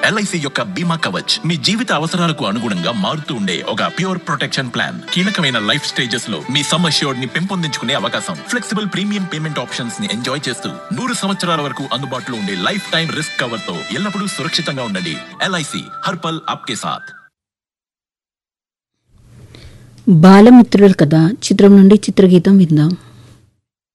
LIC యొక్క బీమా కవచ్ మీ జీవిత అవసరాలకు అనుగుణంగా మారుతూ ఉండే ఒక ప్యూర్ ప్రొటెక్షన్ ప్లాన్. కీలకమైన లైఫ్ స్టేజెస్ లో మీ సమ్ అష్యూర్డ్ ని పెంపొందించుకునే అవకాశం, ఫ్లెక్సిబుల్ ప్రీమియం పేమెంట్ ఆప్షన్స్ ని ఎంజాయ్ చేస్తూ 100 సంవత్సరాల వరకు అందుబాటులో ఉండే లైఫ్ టైం రిస్క్ కవర్ తో ఎల్లప్పుడూ సురక్షితంగా ఉండండి. ఎల్ఐసి హర్ పల్ ఆప్కే సాథ్. బాలమిత్రుల కథ చిత్రం నుండి చిత్రగీతం విందాం.